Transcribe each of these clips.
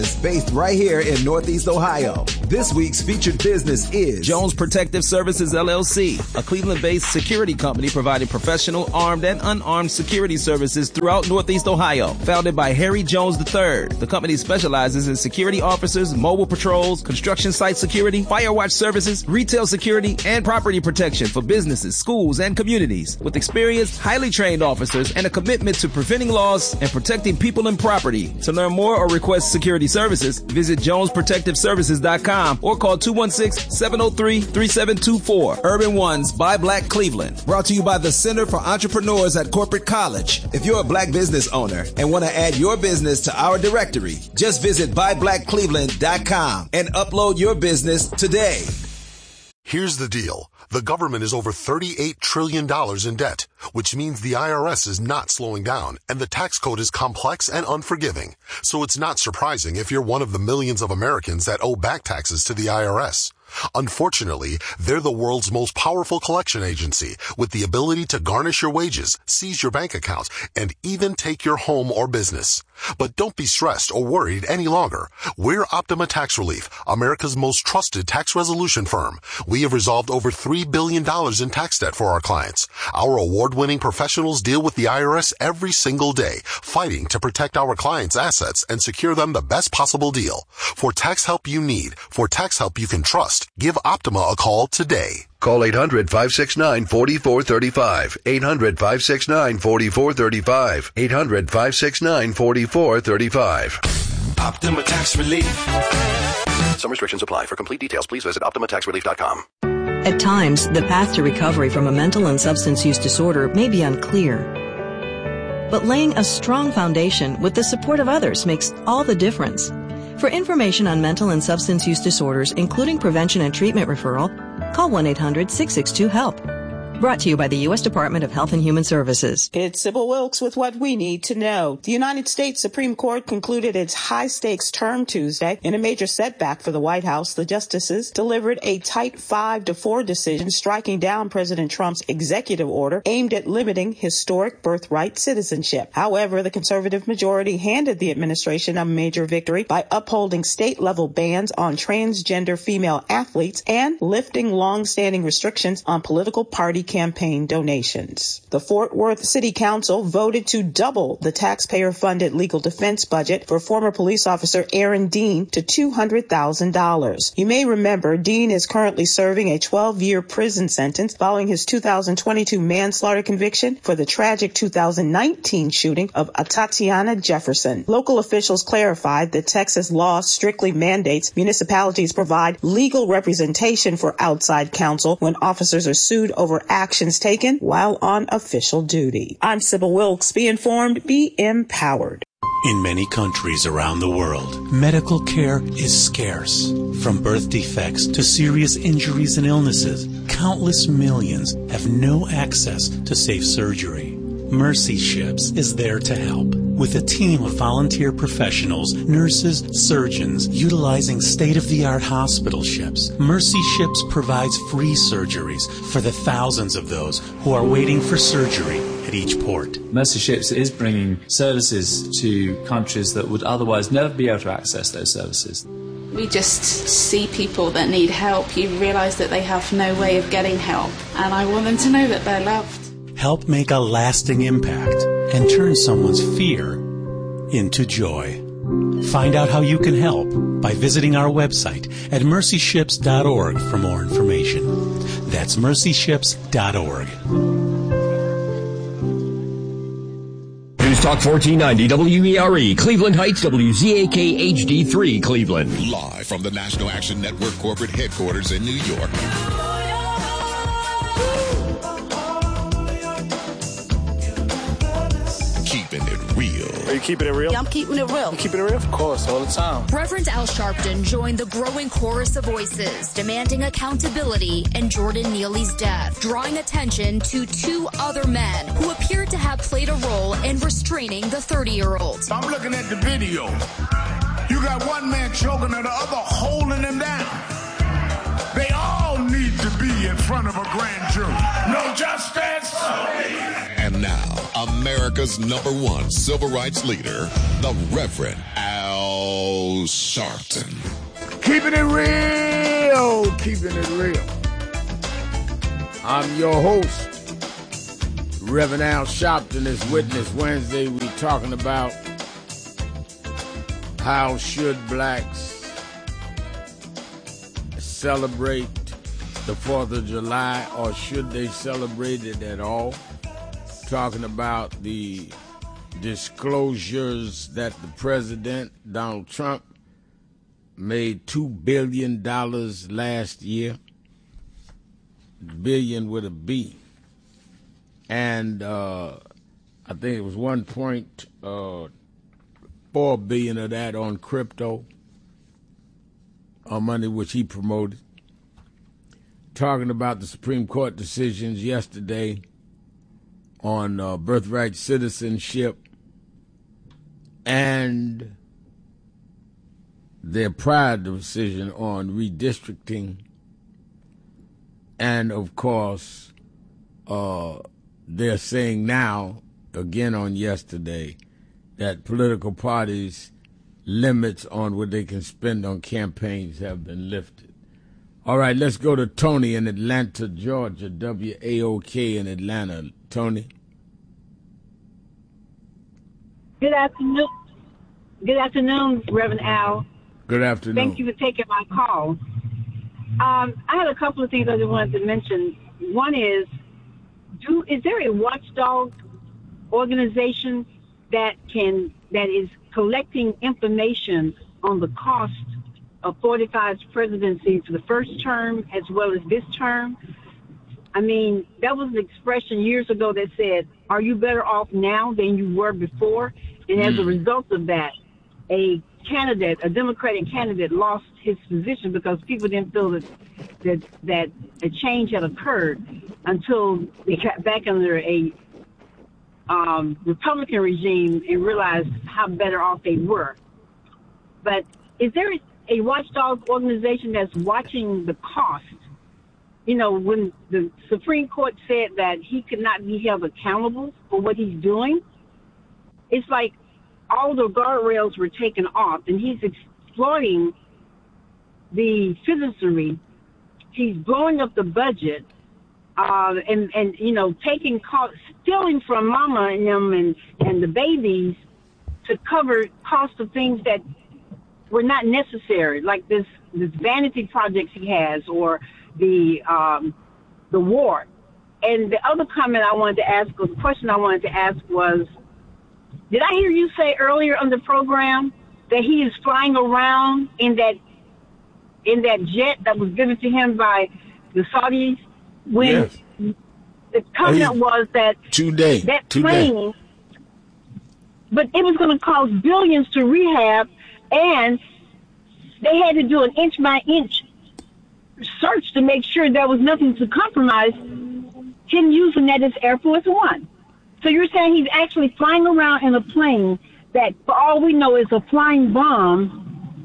based right here in Northeast Ohio. This week's featured business is Jones Protective Services, LLC, a Cleveland-based security company providing professional, armed, and unarmed security services throughout Northeast Ohio. Founded by Harry Jones III, the company specializes in security officers, mobile patrols, construction site security, fire watch services, retail security, and property protection for businesses, schools, and communities. With experienced, highly trained officers and a commitment to preventing loss and protecting people and property. To learn more or request security services, visit JonesProtectiveServices.com or call 216-703-3724. Urban Ones by Black Cleveland. Brought to you by the Center for Entrepreneurs at Corporate College. If you're a Black business owner and want to add your business to our directory, just visit BuyBlackCleveland.com and upload your business today. Here's the deal. The government is over $38 trillion in debt, which means the IRS is not slowing down, and the tax code is complex and unforgiving. So it's not surprising if you're one of the millions of Americans that owe back taxes to the IRS. Unfortunately, they're the world's most powerful collection agency with the ability to garnish your wages, seize your bank accounts, and even take your home or business. But don't be stressed or worried any longer. We're Optima Tax Relief, America's most trusted tax resolution firm. We have resolved over $3 billion in tax debt for our clients. Our award-winning professionals deal with the IRS every single day, fighting to protect our clients' assets and secure them the best possible deal. For tax help you need, for tax help you can trust, give Optima a call today. Call 800-569-4435. 800-569-4435. 800-569-4435. Optima Tax Relief. Some restrictions apply. For complete details, please visit OptimaTaxRelief.com. At times, the path to recovery from a mental and substance use disorder may be unclear. But laying a strong foundation with the support of others makes all the difference. For information on mental and substance use disorders, including prevention and treatment referral, call 1-800-662-HELP. Brought to you by the U.S. Department of Health and Human Services. It's Sybil Wilkes with what we need to know. The United States Supreme Court concluded its high-stakes term Tuesday. In a major setback for the White House, the justices delivered a tight 5-4 decision striking down President Trump's executive order aimed at limiting historic birthright citizenship. However, the conservative majority handed the administration a major victory by upholding state-level bans on transgender female athletes and lifting long-standing restrictions on political party campaign donations. The Fort Worth City Council voted to double the taxpayer-funded legal defense budget for former police officer Aaron Dean to $200,000. You may remember Dean is currently serving a 12-year prison sentence following his 2022 manslaughter conviction for the tragic 2019 shooting of Tatiana Jefferson. Local officials clarified that Texas law strictly mandates municipalities provide legal representation for outside counsel when officers are sued over actions taken while on official duty. I'm Sybil Wilkes. Be informed, be empowered. In many countries around the world, medical care is scarce. From birth defects to serious injuries and illnesses, countless millions have no access to safe surgery. Mercy Ships is there to help. With a team of volunteer professionals, nurses, surgeons, utilizing state-of-the-art hospital ships, Mercy Ships provides free surgeries for the thousands of those who are waiting for surgery at each port. Mercy Ships is bringing services to countries that would otherwise never be able to access those services. We just see people that need help. You realize that they have no way of getting help, and I want them to know that they're loved. Help make a lasting impact and turn someone's fear into joy. Find out how you can help by visiting our website at mercyships.org for more information. That's mercyships.org. News Talk 1490 WERE, Cleveland Heights, WZAK HD3, Cleveland. Live from the National Action Network corporate headquarters in New York. Keeping it real. Are you keeping it real? Yeah, I'm keeping it real. I'm keeping it real? Of course, all the time. Reverend Al Sharpton joined the growing chorus of voices demanding accountability in Jordan Neely's death, drawing attention to two other men who appeared to have played a role in restraining the 30-year-old. I'm looking at the video. You got one man choking and the other holding him down. They all need to be in front of a grand jury. No justice. And now, America's #1 civil rights leader, the Reverend Al Al Sharpton. Keeping it real, keeping it real. I'm your host, Reverend Al Sharpton. This Witness Wednesday, we're talking about how should blacks celebrate the 4th of July, or should they celebrate it at all? Talking about the disclosures that the president, Donald Trump, made $2 billion last year, billion with a B, and I think it was 1.4 billion of that on crypto, on money which he promoted. Talking about the Supreme Court decisions yesterday on birthright citizenship and their prior decision on redistricting, and of course they're saying now, again on yesterday, that political parties' limits on what they can spend on campaigns have been lifted. All right, let's go to Tony in Atlanta, Georgia, WAOK in Atlanta. Tony. Good afternoon. Good afternoon, Reverend Al. Good afternoon. Thank you for taking my call. I had a couple of things I just wanted to mention. One is there a watchdog organization that is collecting information on the cost of 45's presidency for the first term as well as this term? I mean, that was an expression years ago that said, are you better off now than you were before? And as a result of that, a Democratic candidate lost his position because people didn't feel that a change had occurred until they got back under a Republican regime and realized how better off they were. But is there a watchdog organization that's watching the cost? You know, when the Supreme Court said that he could not be held accountable for what he's doing, it's like all the guardrails were taken off, and he's exploiting the citizenry. He's blowing up the budget, and you know, stealing from mama and them and the babies to cover cost of things that were not necessary, like this vanity projects he has, or the war. And the other comment I wanted to ask, or the question I wanted to ask was, did I hear you say earlier on the program that he is flying around in that jet that was given to him by the Saudis? When yes. The comment was that that plane, but it was going to cost billions to rehab, and they had to do an inch by inch search to make sure there was nothing to compromise him using that as Air Force One. So you're saying he's actually flying around in a plane that, for all we know, is a flying bomb,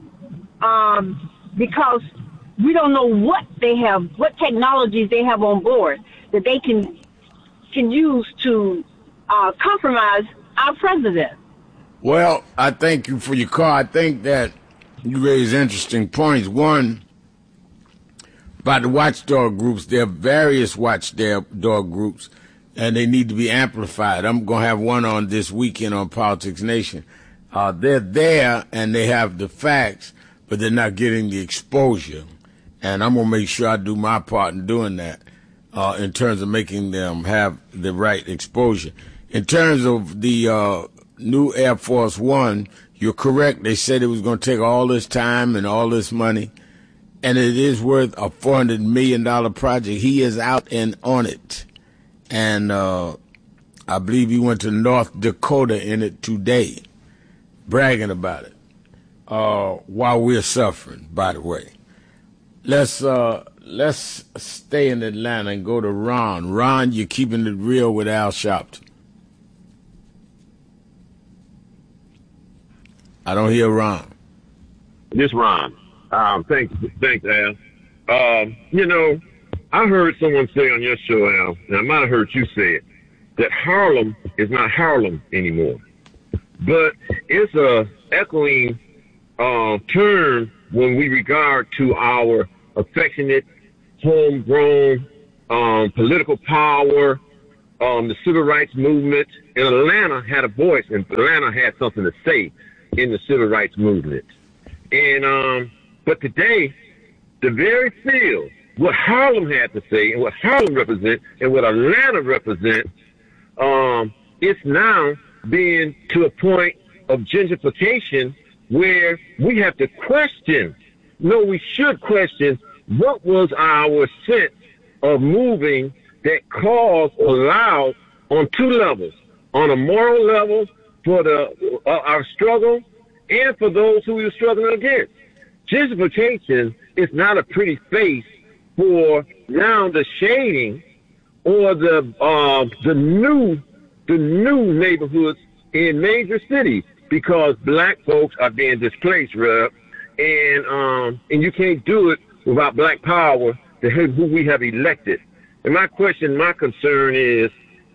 because we don't know what technologies they have on board that they can use to compromise our president. Well, I thank you for your call. I think that you raise interesting points. One, about the watchdog groups. There are various watchdog groups, and they need to be amplified. I'm going to have one on this weekend on Politics Nation. They're there, and they have the facts, but they're not getting the exposure. And I'm going to make sure I do my part in doing that, in terms of making them have the right exposure. In terms of the new Air Force One, you're correct. They said it was going to take all this time and all this money, and it is worth a $400 million project. He is out and on it. And I believe he went to North Dakota in it today, bragging about it, while we're suffering, by the way. Let's stay in Atlanta and go to Ron. Ron, you're keeping it real with Al Sharpton. I don't hear Ron. This Ron. Thanks, Al. You know, I heard someone say on your show, Al, and I might have heard you say it, that Harlem is not Harlem anymore. But it's a echoing term when we regard to our affectionate, homegrown political power, the civil rights movement. And Atlanta had a voice, and Atlanta had something to say in the civil rights movement. And but today, the very field, what Harlem had to say and what Harlem represents and what Atlanta represents, it's now being to a point of gentrification where we have to question, we should question, what was our sense of moving that caused or allowed on two levels, on a moral level for our struggle and for those who we were struggling against. Gentrification is not a pretty face for now the shading or the new neighborhoods in major cities, because black folks are being displaced, Reb, and you can't do it without black power, who we have elected. And my concern is,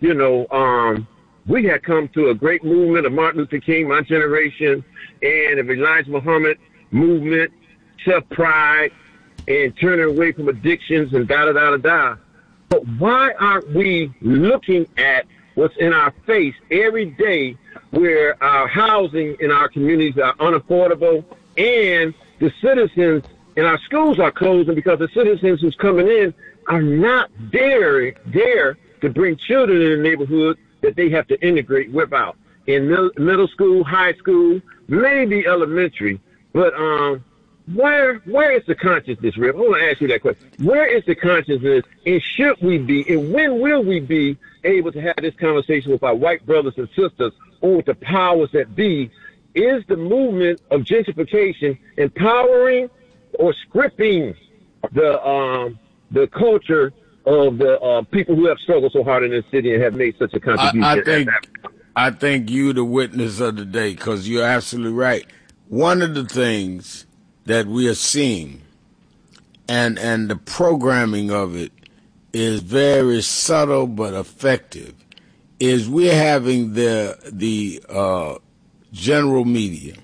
we had come to a great movement of Martin Luther King, my generation, and of Elijah Muhammad movement, self-pride, and turning away from addictions and da-da-da-da-da. But why aren't we looking at what's in our face every day, where our housing in our communities are unaffordable and the citizens in our schools are closing because the citizens who's coming in are not dare to bring children in the neighborhood that they have to integrate without. In middle school, high school, maybe elementary, but where is the consciousness, Rip? I want to ask you that question. Where is the consciousness, and should we be, and when will we be able to have this conversation with our white brothers and sisters or with the powers that be? Is the movement of gentrification empowering or scripting the culture of the people who have struggled so hard in this city and have made such a contribution? I think you the witness of the day, because you're absolutely right. One of the things that we are seeing, and the programming of it is very subtle but effective, is we're having the general media.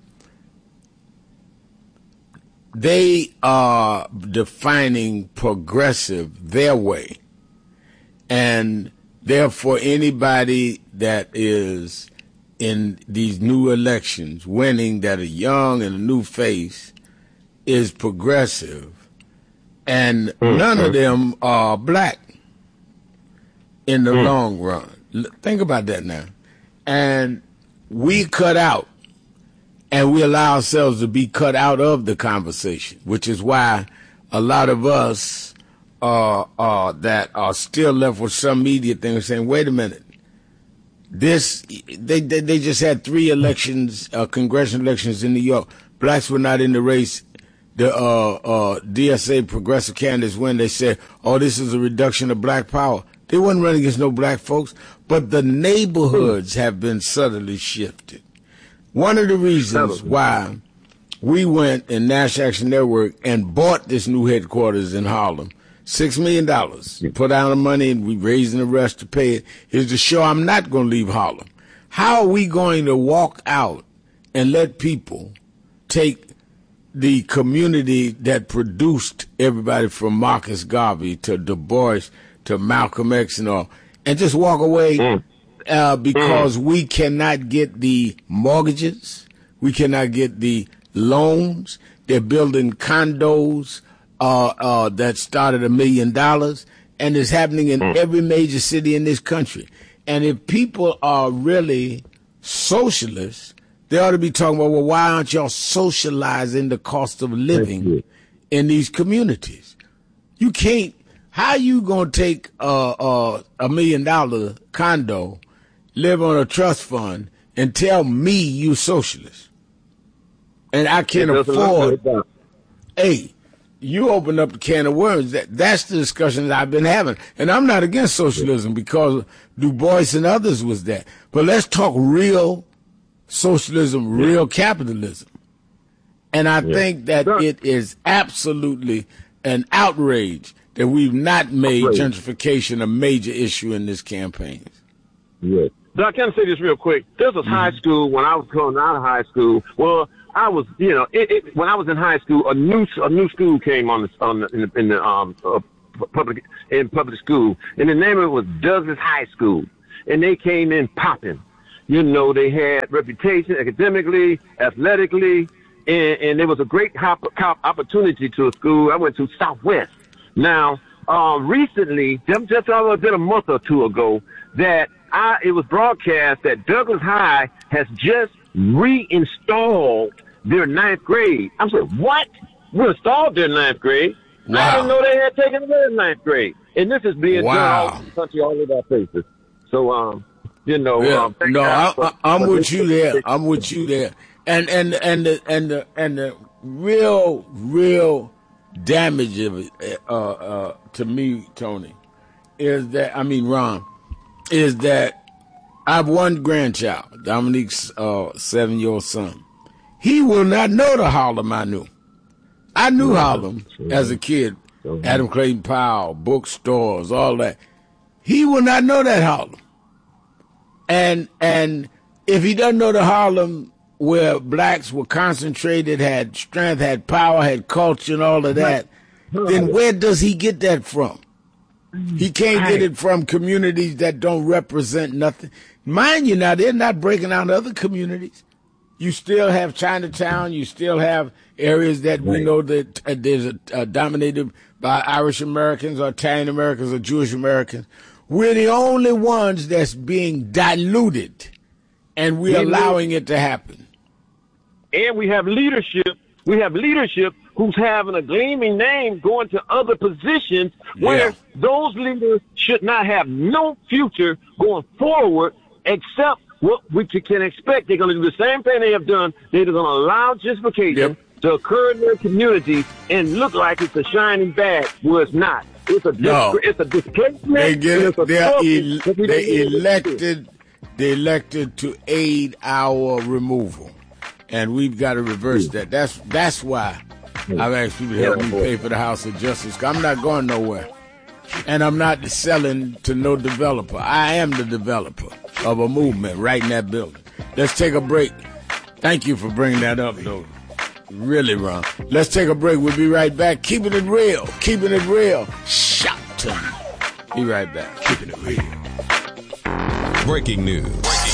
They are defining progressive their way, and therefore anybody that is in these new elections winning that are young and a new face is progressive, and none of them are black in the long run. Think about that now. And we cut out, and we allow ourselves to be cut out of the conversation, which is why a lot of us that are still left with some media thing are saying, wait a minute, they just had 3 elections, congressional elections in New York. Blacks were not in the race. The DSA progressive candidates, when they said, oh, this is a reduction of black power. They wasn't running against no black folks, but the neighborhoods have been subtly shifted. One of the reasons why we went in National Action Network and bought this new headquarters in Harlem, $6 million. We put out the money and we raising the rest to pay it, is to show I'm not going to leave Harlem. How are we going to walk out and let people take the community that produced everybody from Marcus Garvey to Du Bois to Malcolm X and all, and just walk away because we cannot get the mortgages, we cannot get the loans? They're building condos that start at $1 million, and it's happening in every major city in this country. And if people are really socialists, they ought to be talking about, well, why aren't y'all socializing the cost of living in these communities? You can't. How you gonna take a $1 million condo, live on a trust fund, and tell me you socialist? And I can't afford. Hey, you opened up a can of worms. That's the discussion that I've been having. And I'm not against socialism because Du Bois and others was that. But let's talk real socialism, real capitalism. And I think that it is absolutely an outrage that we've not made gentrification a major issue in this campaign. Yes. Doc, can I say this real quick? This was high school when I was coming out of high school. Well, I was, when I was in high school, a new school came in public school, and the name of it was Douglas High School, and they came in popping. They had reputation academically, athletically, and there was a great opportunity to a school. I went to Southwest. Now, recently, just a month or two ago, that it was broadcast that Douglas High has just reinstalled their 9th grade. I'm saying, what? We installed their 9th grade? Wow. I didn't know they had taken away the 9th grade. And this is being done all over the country, all over our faces. So, I'm with you there. I'm with you there. And the real damage of it, to me, Tony, is that, Ron, is that I have one grandchild, Dominique's 7-year-old son. He will not know the Harlem I knew. I knew Harlem as a kid. Adam Clayton Powell, bookstores, all that. He will not know that Harlem. And if he doesn't know the Harlem where blacks were concentrated, had strength, had power, had culture, and all of that, then where does he get that from? He can't get it from communities that don't represent nothing. Mind you, now, they're not breaking out other communities. You still have Chinatown. You still have areas that we know that there's dominated by Irish Americans or Italian Americans or Jewish Americans. We're the only ones that's being diluted, and we're allowing it to happen. And we have leadership. We have leadership who's having a gleaming name going to other positions where those leaders should not have no future going forward, except what we can expect. They're going to do the same thing they have done. They're going to allow gentrification to occur in their community and look like it's a shining badge where it's not. It's a displacement. They elected to aid our removal, and we've got to reverse that. That's why I've asked people to help me pay for the House of Justice. 'Cause I'm not going nowhere, and I'm not selling to no developer. I am the developer of a movement right in that building. Let's take a break. Thank you for bringing that up, though. Really, Ron. Let's take a break. We'll be right back. Keeping it real. Keeping it real. Shout to me. Be right back. Keeping it real. Breaking news.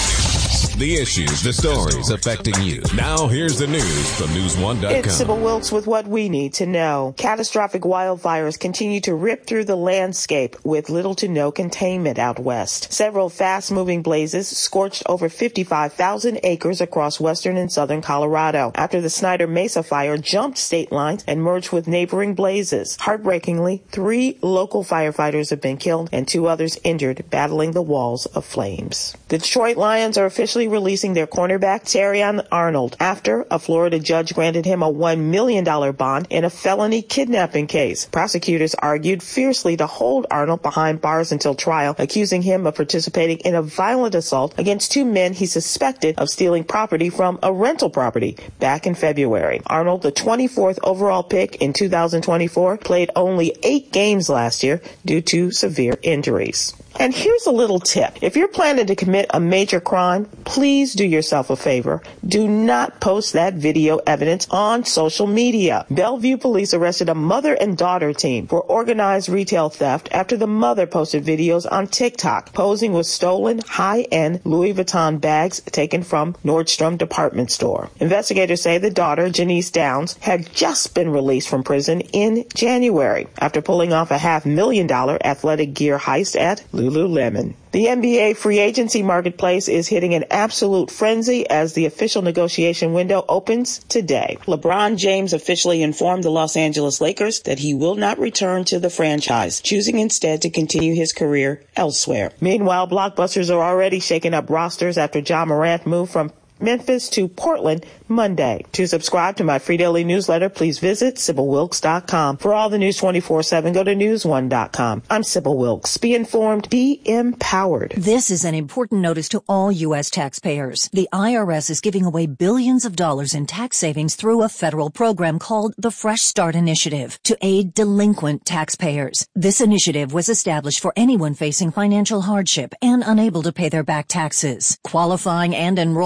The issues, the stories affecting you. Now here's the news from News1.com. It's Sybil Wilkes with what we need to know. Catastrophic wildfires continue to rip through the landscape with little to no containment out west. Several fast-moving blazes scorched over 55,000 acres across western and southern Colorado after the Snyder Mesa fire jumped state lines and merged with neighboring blazes. Heartbreakingly, 3 local firefighters have been killed and 2 others injured battling the walls of flames. The Detroit Lions are officially releasing their cornerback Terrion Arnold after a Florida judge granted him a $1 million bond in a felony kidnapping case. Prosecutors argued fiercely to hold Arnold behind bars until trial, accusing him of participating in a violent assault against 2 men he suspected of stealing property from a rental property back in February. Arnold, the 24th overall pick in 2024, played only 8 games last year due to severe injuries. And here's a little tip. If you're planning to commit a major crime, please do yourself a favor. Do not post that video evidence on social media. Bellevue police arrested a mother and daughter team for organized retail theft after the mother posted videos on TikTok posing with stolen high-end Louis Vuitton bags taken from Nordstrom department store. Investigators say the daughter, Janice Downs, had just been released from prison in January after pulling off a $500,000 athletic gear heist at Lululemon. The NBA free agency marketplace is hitting an absolute frenzy as the official negotiation window opens today. LeBron James officially informed the Los Angeles Lakers that he will not return to the franchise, choosing instead to continue his career elsewhere. Meanwhile, blockbusters are already shaking up rosters after Ja Morant moved from Memphis to Portland Monday. To subscribe to my free daily newsletter, please visit SybilWilkes.com. For all the news 24/7, go to News1.com. I'm Sybil Wilkes. Be informed, be empowered. This is an important notice to all U.S. taxpayers. The IRS is giving away billions of dollars in tax savings through a federal program called the Fresh Start Initiative to aid delinquent taxpayers. This initiative was established for anyone facing financial hardship and unable to pay their back taxes. Qualifying and enrolling in this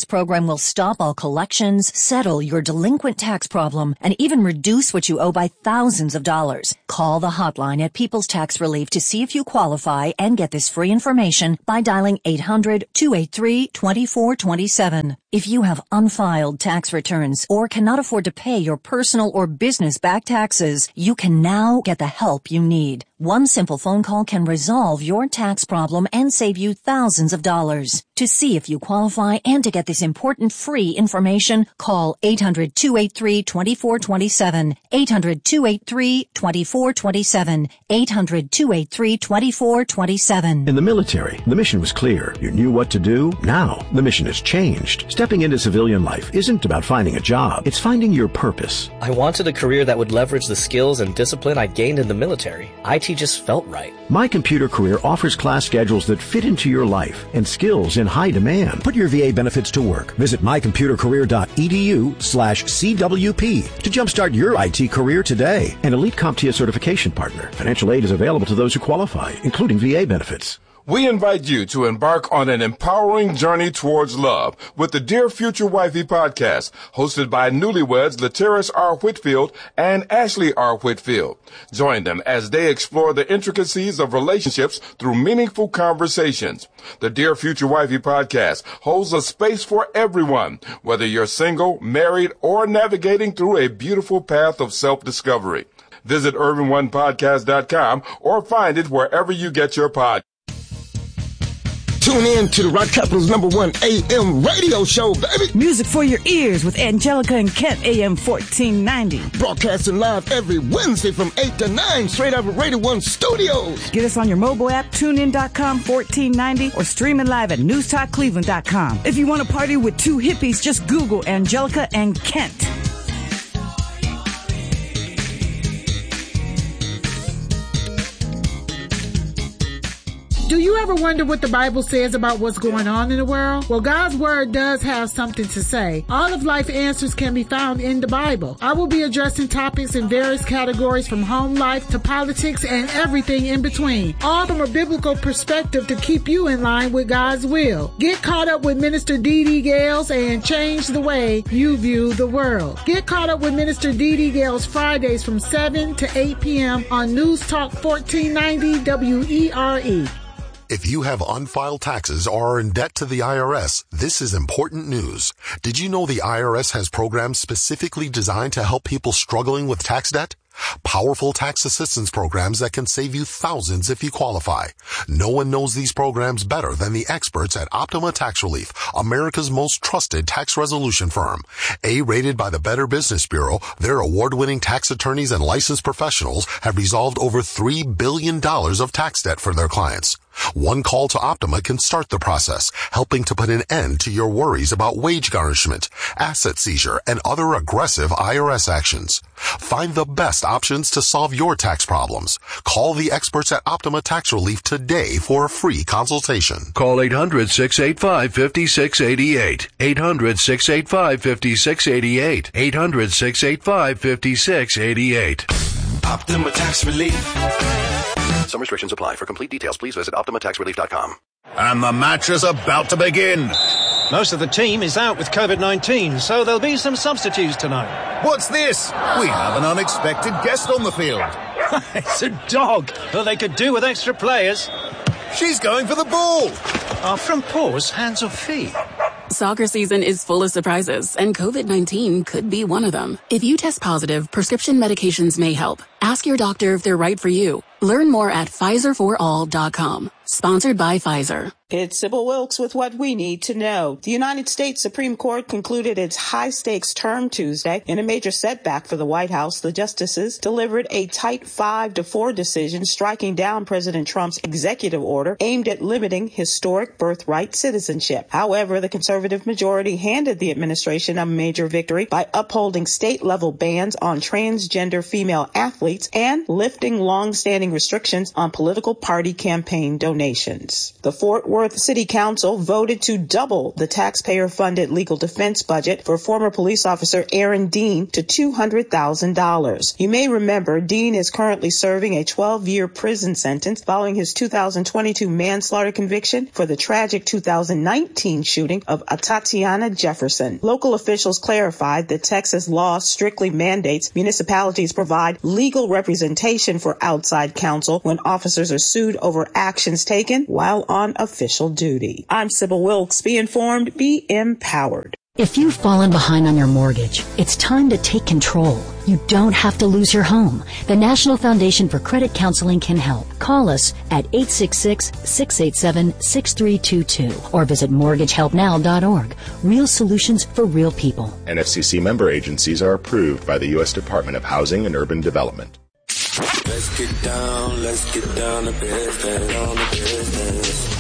this program will stop all collections, settle your delinquent tax problem, and even reduce what you owe by thousands of dollars. Call the hotline at People's Tax Relief to see if you qualify and get this free information by dialing 800-283-2427. If you have unfiled tax returns or cannot afford to pay your personal or business back taxes, you can now get the help you need. One simple phone call can resolve your tax problem and save you thousands of dollars. To see if you qualify and to get this important free information, call 800-283-2427, 800-283-2427, 800-283-2427. In the military, the mission was clear. You knew what to do. Now, the mission has changed. Stepping into civilian life isn't about finding a job. It's finding your purpose. I wanted a career that would leverage the skills and discipline I gained in the military. IT just felt right. My Computer Career offers class schedules that fit into your life and skills in high demand. Put your VA benefits to work. Visit mycomputercareer.edu/CWP to jumpstart your IT career today. An elite CompTIA certification partner. Financial aid is available to those who qualify, including VA benefits. We invite you to embark on an empowering journey towards love with the Dear Future Wifey podcast, hosted by newlyweds Latiris R. Whitfield and Ashley R. Whitfield. Join them as they explore the intricacies of relationships through meaningful conversations. The Dear Future Wifey podcast holds a space for everyone, whether you're single, married, or navigating through a beautiful path of self-discovery. Visit UrbanOnePodcast.com or find it wherever you get your podcast. Tune in to the Rock Capital's #1 AM radio show, baby. Music for your ears with Angelica and Kent, AM 1490. Broadcasting live every Wednesday from 8 to 9, straight out of Radio 1 Studios. Get us on your mobile app, tunein.com 1490, or streaming live at newstalkcleveland.com. If you want to party with two hippies, just Google Angelica and Kent. Do you ever wonder what the Bible says about what's going on in the world? Well, God's Word does have something to say. All of life answers can be found in the Bible. I will be addressing topics in various categories from home life to politics and everything in between, all from a biblical perspective to keep you in line with God's will. Get caught up with Minister Dee Gales and change the way you view the world. Get caught up with Minister Dee Gales Fridays from 7 to 8 p.m. on News Talk 1490 WERE. If you have unfiled taxes or are in debt to the IRS, this is important news. Did you know the IRS has programs specifically designed to help people struggling with tax debt? Powerful tax assistance programs that can save you thousands if you qualify. No one knows these programs better than the experts at Optima Tax Relief, America's most trusted tax resolution firm. A-rated by the Better Business Bureau, their award-winning tax attorneys and licensed professionals have resolved over $3 billion of tax debt for their clients. One call to Optima can start the process, helping to put an end to your worries about wage garnishment, asset seizure, and other aggressive IRS actions. Find the best options to solve your tax problems. Call the experts at Optima Tax Relief today for a free consultation. Call 800-685-5688. 800-685-5688. 800-685-5688. Optima Tax Relief. Some restrictions apply. For complete details, please visit OptimaTaxRelief.com. And the match is about to begin. Most of the team is out with COVID-19, so there'll be some substitutes tonight. What's this? We have an unexpected guest on the field. It's a dog. Well, they could do with extra players. She's going for the ball. From paws, hands or feet. Soccer season is full of surprises, and COVID-19 could be one of them. If you test positive, prescription medications may help. Ask your doctor if they're right for you. Learn more at PfizerForAll.com. Sponsored by Pfizer. It's Sybil Wilkes with what we need to know. The United States Supreme Court concluded its high-stakes term Tuesday. In a major setback for the White House, the justices delivered a tight 5-4 decision striking down President Trump's executive order aimed at limiting historic birthright citizenship. However, the conservative majority handed the administration a major victory by upholding state-level bans on transgender female athletes and lifting long-standing restrictions on political party campaign donations. The Fort Worth Worth City Council voted to double the taxpayer-funded legal defense budget for former police officer Aaron Dean to $200,000. You may remember Dean is currently serving a 12-year prison sentence following his 2022 manslaughter conviction for the tragic 2019 shooting of Tatiana Jefferson. Local officials clarified that Texas law strictly mandates municipalities provide legal representation for outside counsel when officers are sued over actions taken while on official duty. I'm Sybil Wilkes. Be informed, be empowered. If you've fallen behind on your mortgage, it's time to take control. You don't have to lose your home. The National Foundation for Credit Counseling can help. Call us at 866-687-6322 or visit mortgagehelpnow.org. Real solutions for real people. NFCC member agencies are approved by the U.S. Department of Housing and Urban Development. Let's get down to business.